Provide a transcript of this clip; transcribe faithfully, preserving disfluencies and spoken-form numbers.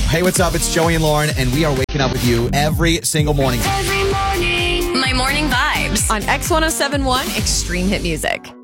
Hey, what's up? It's Joey and Lauren, and we are waking up with you every single morning. Every morning. My morning vibes On X one oh seven point one Extreme Hit Music.